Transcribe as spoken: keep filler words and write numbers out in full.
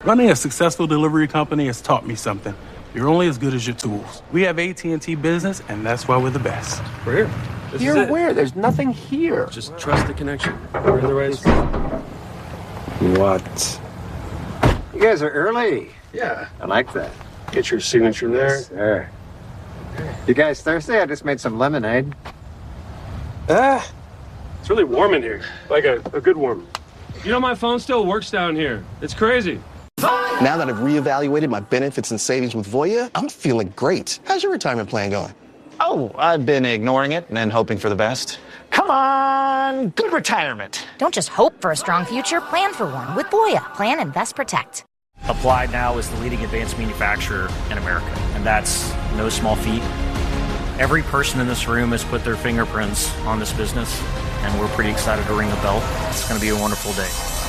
Running a successful delivery company has taught me something. You're only as good as your tools. We have A T and T Business, and that's why we're the best. We're here. This Here where? There's nothing here. Just trust the connection. We're in the right spot. What? You guys are early. Yeah. I like that. Get your signature there. Yes, sir. You guys thirsty? I just made some lemonade. Ah. It's really warm in here. Like a, a good warm. You know, my phone still works down here. It's crazy. Now that I've reevaluated my benefits and savings with Voya, I'm feeling great. How's your retirement plan going? Oh, I've been ignoring it and then hoping for the best. Come on, good retirement. Don't just hope for a strong future, plan for one with Voya. Plan, invest, protect. Applied now is the leading advanced manufacturer in America, and that's no small feat. Every person in this room has put their fingerprints on this business, and we're pretty excited to ring the bell. It's going to be a wonderful day.